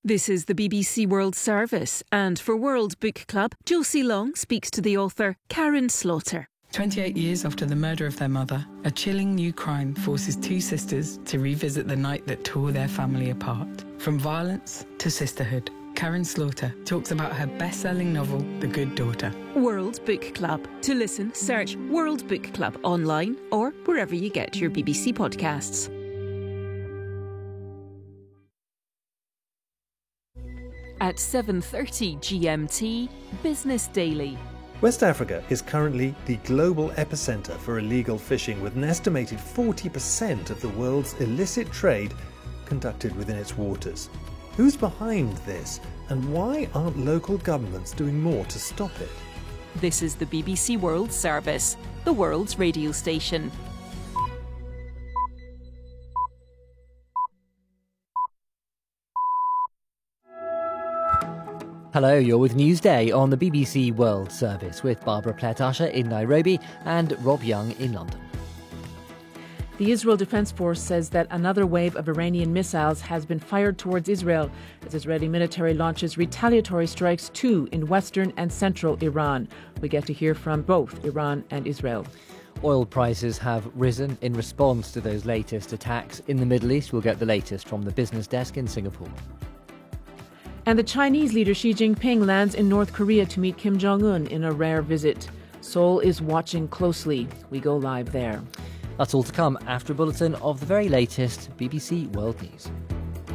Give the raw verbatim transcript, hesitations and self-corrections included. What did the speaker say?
This is the B B C World Service, and for World Book Club, Josie Long speaks to the author Karin Slaughter. twenty-eight years after the murder of their mother, a chilling new crime forces two sisters to revisit the night that tore their family apart. From violence to sisterhood, Karin Slaughter talks about her best-selling novel, The Good Daughter. World Book Club. To listen, search World Book Club online or wherever you get your B B C podcasts. At seven thirty G M T, Business Daily. West Africa is currently the global epicenter for illegal fishing, with an estimated forty percent of the world's illicit trade conducted within its waters. Who's behind this, and why aren't local governments doing more to stop it? This is the B B C World Service, the world's radio station. Hello, you're with Newsday on the B B C World Service with Barbara Plett-Usher in Nairobi and Rob Young in London. The Israel Defense Force says that another wave of Iranian missiles has been fired towards Israel as Israeli military launches retaliatory strikes too in western and central Iran. We get to hear from both Iran and Israel. Oil prices have risen in response to those latest attacks in the Middle East. We'll get the latest from the business desk in Singapore. And the Chinese leader Xi Jinping lands in North Korea to meet Kim Jong-un in a rare visit. Seoul is watching closely. We go live there. That's all to come after a bulletin of the very latest B B C World News.